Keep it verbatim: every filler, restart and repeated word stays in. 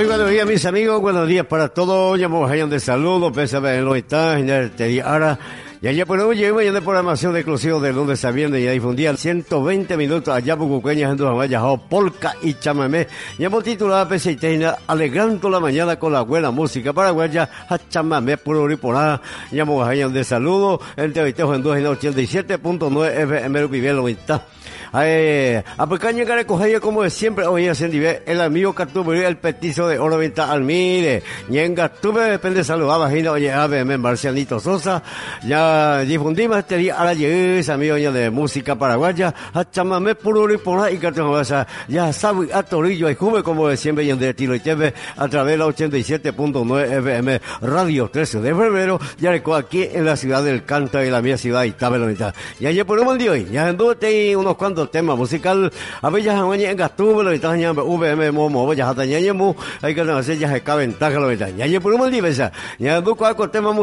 Muy buenos días, mis amigos, buenos días para todos. Llamamos a de saludos, pésame en los instantes, te di ahora. Y allá por hoy llegamos de programación exclusiva de lunes a viernes y a difundir ciento veinte minutos allá por Cuqueña, en Duramaya, polka y chamamé. Y hemos titulado Peseiteina, alegrando la mañana con la buena música paraguaya, a chamamé puro riporá. Llamamos a de saludos, entrevistados en ochenta y siete punto nueve F M, Vivier Lovita. Eh, a pequeña que recoger como de siempre hoy en Sendive, el amigo Cartubería, el petizo de Oro Venta Almire, y en Gatube depende saludaba, y oye, a ver, Marcianito Sosa, ya difundimos este día a la llegada, amigo de música paraguaya, a chamamé puro y por y cartón, ya sabe, a Torillo y Juve como de siempre, y en de Tilo y Teve, a través de la ochenta y siete punto nueve F M, Radio trece de febrero, ya recojo aquí en la ciudad del Canta y la mía ciudad, y Tabelonita. Y ayer por un día hoy, ya anduve unos cuantos tema musical a ver ya han en gastuvo lo están ya V M momo ya hasta ya mu hay que hacer ya se caben taja lo está ya por un día ya do cuatro temas